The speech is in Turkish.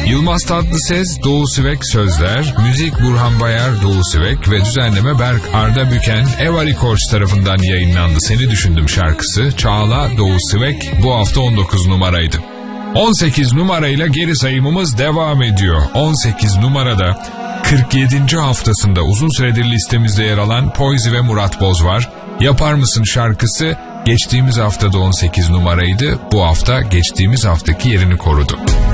Yılmaz Tatlıses, Doğu Sivek sözler, müzik Burhan Bayar, Doğu Sivek ve düzenleme Berk Arda Büken, Eva Records tarafından yayınlandı. Seni Düşündüm şarkısı Çağla, Doğu Sivek bu hafta 19 numaraydı. 18 numarayla geri sayımımız devam ediyor. 18 numarada 47. haftasında uzun süredir listemizde yer alan Poyzi ve Murat Boz var. Yapar Mısın şarkısı geçtiğimiz haftada 18 numaraydı. Bu hafta geçtiğimiz haftaki yerini korudu.